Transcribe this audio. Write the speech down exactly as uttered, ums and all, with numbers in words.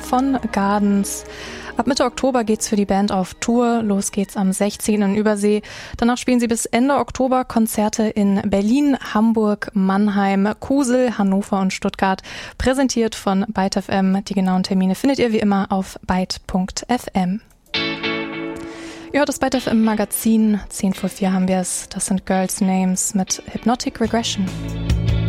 von Gardens. Ab Mitte Oktober geht's für die Band auf Tour. Los geht's am sechzehnten in Übersee. Danach spielen sie bis Ende Oktober Konzerte in Berlin, Hamburg, Mannheim, Kusel, Hannover und Stuttgart. Präsentiert von Byte F M. Die genauen Termine findet ihr wie immer auf byte punkt f m. Ihr hört das Byte F M Magazin. zehn vor vier haben wir es. Das sind Girls' Names mit Hypnotic Regression.